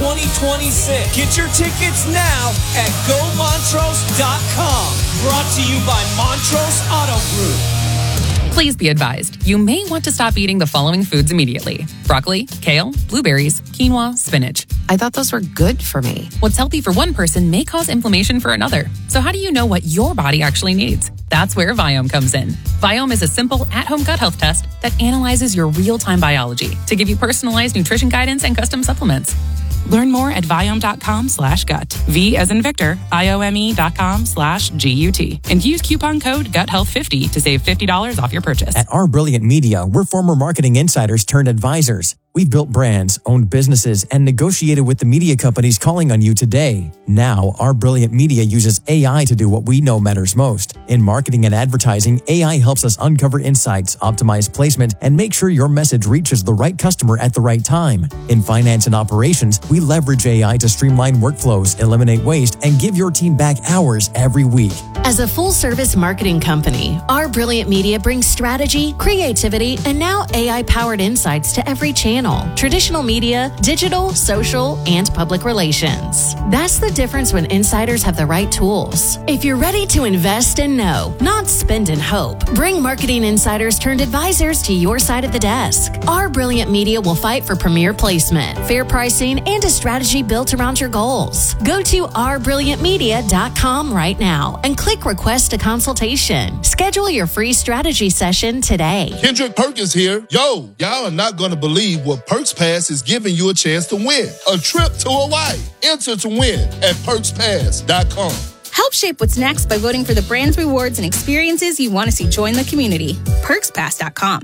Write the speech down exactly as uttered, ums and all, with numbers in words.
twenty twenty-six. Get your tickets now at go montrose dot com. Brought to you by Montrose Auto Group. Please be advised, you may want to stop eating the following foods immediately. Broccoli, kale, blueberries, quinoa, spinach. I thought those were good for me. What's healthy for one person may cause inflammation for another. So how do you know what your body actually needs? That's where Viome comes in. Viome is a simple at-home gut health test that analyzes your real-time biology to give you personalized nutrition guidance and custom supplements. Learn more at Viome.com slash gut. V as in Victor, I-O-M-E dot com slash G-U-T. And use coupon code gut health fifty to save fifty dollars off your purchase. At Our Brilliant Media, we're former marketing insiders turned advisors. We've built brands, owned businesses, and negotiated with the media companies calling on you today. Now, Our Brilliant Media uses A I to do what we know matters most. In marketing and advertising, A I helps us uncover insights, optimize placement, and make sure your message reaches the right customer at the right time. In finance and operations, we leverage A I to streamline workflows, eliminate waste, and give your team back hours every week. As a full-service marketing company, Our Brilliant Media brings strategy, creativity, and now A I-powered insights to every channel. Traditional media, digital, social, and public relations. That's the difference when insiders have the right tools. If you're ready to invest and know, not spend and hope, bring marketing insiders turned advisors to your side of the desk. Our Brilliant Media will fight for premier placement, fair pricing, and a strategy built around your goals. Go to our brilliant media dot com right now and click Request a Consultation. Schedule your free strategy session today. Kendrick Perkins here. Yo, y'all are not going to believe what Perks Pass is giving you a chance to win. A trip to Hawaii. Enter to win at perks pass dot com. Help shape what's next by voting for the brands, rewards, and experiences you want to see join the community. perks pass dot com.